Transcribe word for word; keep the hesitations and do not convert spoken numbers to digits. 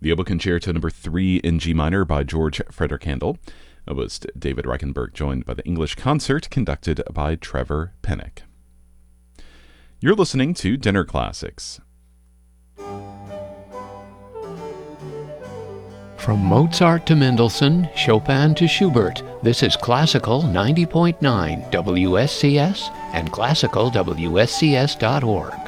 The Oboe Concerto Number three in G minor by George Frederick Handel. Oboist David Reichenberg, joined by the English Concert conducted by Trevor Pennock. You're listening to Dinner Classics. From Mozart to Mendelssohn, Chopin to Schubert, this is Classical ninety point nine W S C S and classical W S C S dot org.